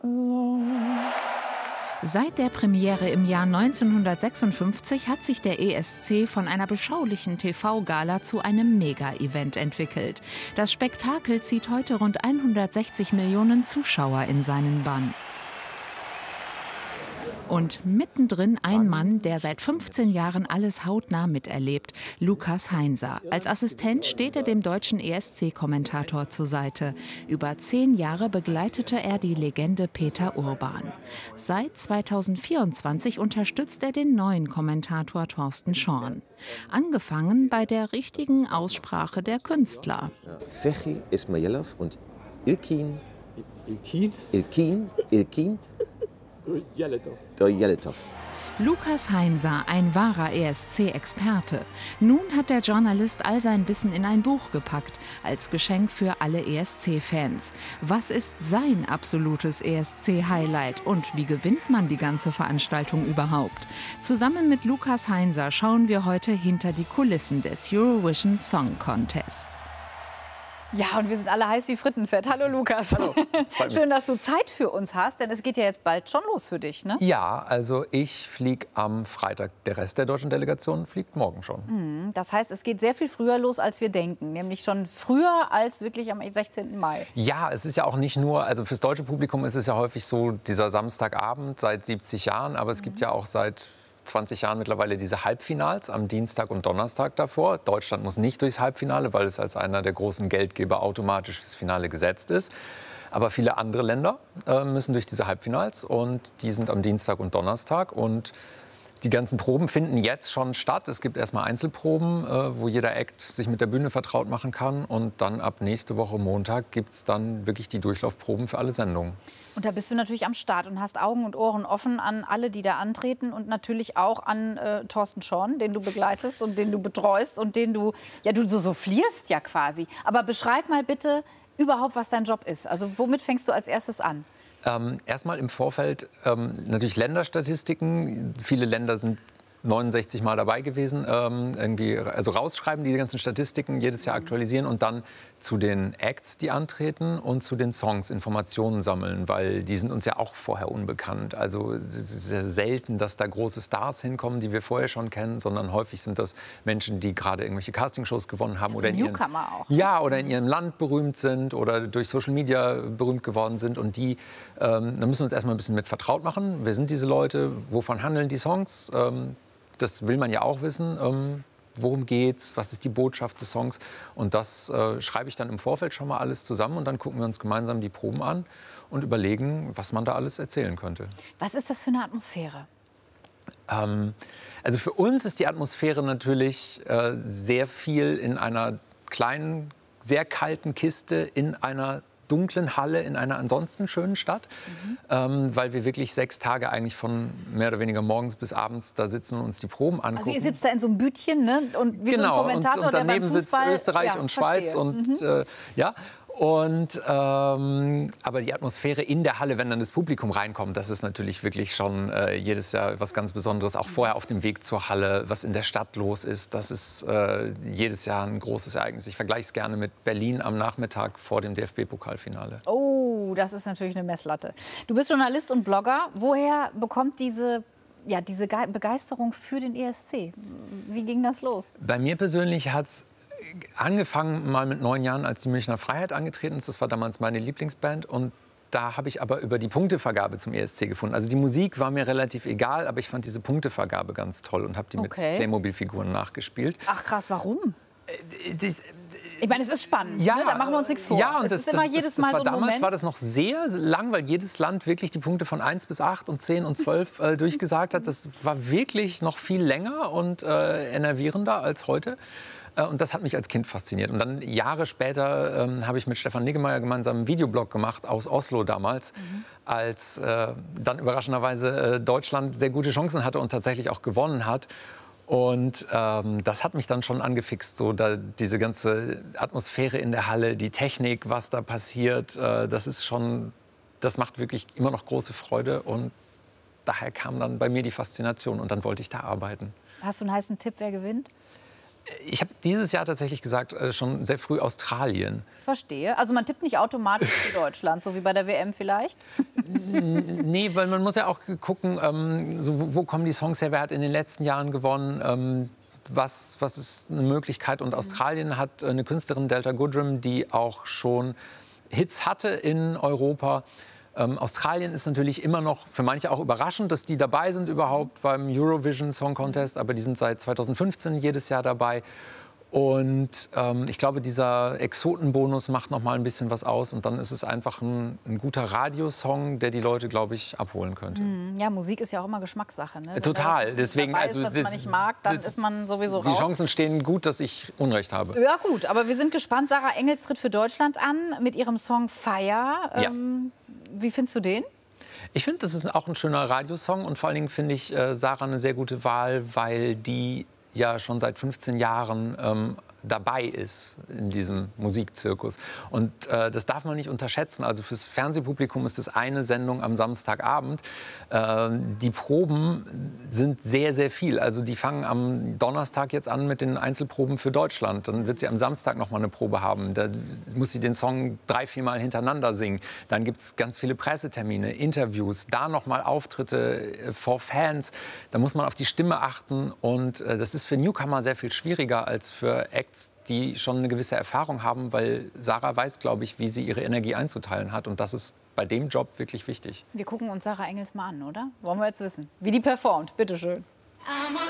Seit der Premiere im Jahr 1956 hat sich der ESC von einer beschaulichen TV-Gala zu einem Mega-Event entwickelt. Das Spektakel zieht heute rund 160 Millionen Zuschauer in seinen Bann. Und mittendrin ein Mann, der seit 15 Jahren alles hautnah miterlebt, Lukas Heinser. Als Assistent steht er dem deutschen ESC-Kommentator zur Seite. Über 10 Jahre begleitete er die Legende Peter Urban. Seit 2024 unterstützt er den neuen Kommentator Thorsten Schorn. Angefangen bei der richtigen Aussprache der Künstler. Fechi Ismailov und Ilkin. Dojeletov. Lukas Heinser, ein wahrer ESC-Experte. Nun hat der Journalist all sein Wissen in ein Buch gepackt, als Geschenk für alle ESC-Fans. Was ist sein absolutes ESC-Highlight und wie gewinnt man die ganze Veranstaltung überhaupt? Zusammen mit Lukas Heinser schauen wir heute hinter die Kulissen des Eurovision Song Contest. Ja, und wir sind alle heiß wie Frittenfett. Hallo Lukas. Hallo. Schön, dass du Zeit für uns hast, denn es geht ja jetzt bald schon los für dich, ne? Ja, also ich fliege am Freitag. Der Rest der deutschen Delegation fliegt morgen schon. Das heißt, es geht sehr viel früher los, als wir denken. Nämlich schon früher als wirklich am 16. Mai. Ja, es ist ja auch nicht nur, also fürs deutsche Publikum ist es ja häufig so, dieser Samstagabend seit 70 Jahren. Aber es gibt ja auch seit 20 Jahren mittlerweile diese Halbfinals am Dienstag und Donnerstag davor. Deutschland muss nicht durchs Halbfinale, weil es als einer der großen Geldgeber automatisch fürs Finale gesetzt ist. Aber viele andere Länder müssen durch diese Halbfinals und die sind am Dienstag und Donnerstag. Und die ganzen Proben finden jetzt schon statt. Es gibt erstmal Einzelproben, wo jeder Act sich mit der Bühne vertraut machen kann. Und dann ab nächste Woche Montag gibt es dann wirklich die Durchlaufproben für alle Sendungen. Und da bist du natürlich am Start und hast Augen und Ohren offen an alle, die da antreten und natürlich auch an Thorsten Schorn, den du begleitest und den du betreust und den du so soufflierst ja quasi. Aber beschreib mal bitte überhaupt, was dein Job ist. Also womit fängst du als erstes an? Erstmal im Vorfeld natürlich Länderstatistiken. Viele Länder sind 69 Mal dabei gewesen, also rausschreiben, die ganzen Statistiken, jedes Jahr aktualisieren und dann zu den Acts, die antreten und zu den Songs Informationen sammeln, weil die sind uns ja auch vorher unbekannt. Also es ist sehr selten, dass da große Stars hinkommen, die wir vorher schon kennen, sondern häufig sind das Menschen, die gerade irgendwelche Castingshows gewonnen haben oder oder in ihrem Land berühmt sind oder durch Social Media berühmt geworden sind und die, da müssen wir uns erstmal ein bisschen mit vertraut machen. Wer sind diese Leute? Wovon handeln die Songs? Das will man ja auch wissen. Worum geht's? Was ist die Botschaft des Songs? Und das schreibe ich dann im Vorfeld schon mal alles zusammen. Und dann gucken wir uns gemeinsam die Proben an und überlegen, was man da alles erzählen könnte. Was ist das für eine Atmosphäre? Also für uns ist die Atmosphäre natürlich sehr viel in einer kleinen, sehr kalten Kiste in einer dunklen Halle in einer ansonsten schönen Stadt, weil wir wirklich 6 Tage eigentlich von mehr oder weniger morgens bis abends da sitzen und uns die Proben angucken. Also ihr sitzt da in so einem Bütchen, ne? Und wie so ein Kommentator, und daneben der beim Fußball, sitzt Österreich und Schweiz und aber die Atmosphäre in der Halle, wenn dann das Publikum reinkommt, das ist natürlich wirklich schon jedes Jahr was ganz Besonderes. Auch vorher auf dem Weg zur Halle, was in der Stadt los ist, das ist jedes Jahr ein großes Ereignis. Ich vergleiche es gerne mit Berlin am Nachmittag vor dem DFB-Pokalfinale. Oh, das ist natürlich eine Messlatte. Du bist Journalist und Blogger. Woher bekommt diese Begeisterung für den ESC? Wie ging das los? Bei mir persönlich hat es angefangen mal mit 9 Jahren, als die Münchner Freiheit angetreten ist. Das war damals meine Lieblingsband. Und da habe ich aber über die Punktevergabe zum ESC gefunden. Also die Musik war mir relativ egal, aber ich fand diese Punktevergabe ganz toll und habe die mit Playmobil-Figuren nachgespielt. Ach krass, warum? Ich meine, es ist spannend, ja, ne? Da machen wir uns nichts vor. Ja, und es ist immer jedes Mal so ein damals Moment. war das noch sehr lang, weil jedes Land wirklich die Punkte von 1 bis 8 und 10 und 12 durchgesagt hat. Das war wirklich noch viel länger und enervierender als heute. Und das hat mich als Kind fasziniert. Und dann Jahre später habe ich mit Stefan Niggemeier gemeinsam einen Videoblog gemacht aus Oslo damals, als dann überraschenderweise Deutschland sehr gute Chancen hatte und tatsächlich auch gewonnen hat. Und das hat mich dann schon angefixt, so diese ganze Atmosphäre in der Halle, die Technik, was da passiert, das macht wirklich immer noch große Freude. Und daher kam dann bei mir die Faszination und dann wollte ich da arbeiten. Hast du einen heißen Tipp, wer gewinnt? Ich habe dieses Jahr tatsächlich gesagt, schon sehr früh Australien. Verstehe. Also man tippt nicht automatisch für Deutschland, so wie bei der WM vielleicht? Nee, weil man muss ja auch gucken, so, wo kommen die Songs her, wer hat in den letzten Jahren gewonnen, was ist eine Möglichkeit. Und Australien hat eine Künstlerin, Delta Goodrem, die auch schon Hits hatte in Europa. Australien ist natürlich immer noch für manche auch überraschend, dass die dabei sind überhaupt beim Eurovision Song Contest. Aber die sind seit 2015 jedes Jahr dabei. Und ich glaube, dieser Exotenbonus macht noch mal ein bisschen was aus. Und dann ist es einfach ein guter Radiosong, der die Leute, glaube ich, abholen könnte. Ja, Musik ist ja auch immer Geschmackssache. Ne? Total. Deswegen, also, was man nicht mag, dann ist man sowieso raus. Die Chancen stehen gut, dass ich Unrecht habe. Ja gut, aber wir sind gespannt. Sarah Engels tritt für Deutschland an mit ihrem Song Fire. Ja. Wie findest du den? Ich finde, das ist auch ein schöner Radiosong. Und vor allen Dingen finde ich Sarah eine sehr gute Wahl, weil die ja schon seit 15 Jahren dabei ist in diesem Musikzirkus. Und das darf man nicht unterschätzen. Also fürs Fernsehpublikum ist das eine Sendung am Samstagabend. Die Proben sind sehr, sehr viel. Also die fangen am Donnerstag jetzt an mit den Einzelproben für Deutschland. Dann wird sie am Samstag noch mal eine Probe haben. Da muss sie den Song 3-4 Mal hintereinander singen. Dann gibt es ganz viele Pressetermine, Interviews, da noch mal Auftritte vor Fans. Da muss man auf die Stimme achten. Und das ist für Newcomer sehr viel schwieriger als für Acts, die schon eine gewisse Erfahrung haben, weil Sarah weiß, glaube ich, wie sie ihre Energie einzuteilen hat. Und das ist bei dem Job wirklich wichtig. Wir gucken uns Sarah Engels mal an, oder? Wollen wir jetzt wissen, wie die performt. Bitte schön.